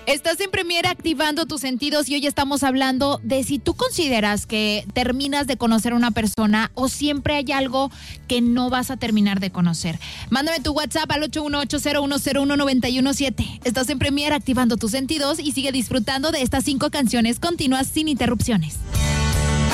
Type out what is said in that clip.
Estás en Premier activando tus sentidos y hoy estamos hablando de si tú consideras que terminas de conocer a una persona o siempre hay algo que no vas a terminar de conocer. Mándame tu WhatsApp al 818-101-917. Estás en Premier activando tus sentidos y sigue disfrutando de estas 5 canciones continuas sin interrupciones.